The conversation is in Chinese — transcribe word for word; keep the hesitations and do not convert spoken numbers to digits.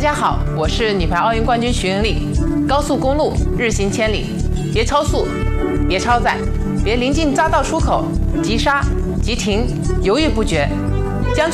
家好，我是女排奥运冠军徐云丽。高速公路日行千里，别超速，别超载，别临近匝道出口急刹急停，犹豫不决。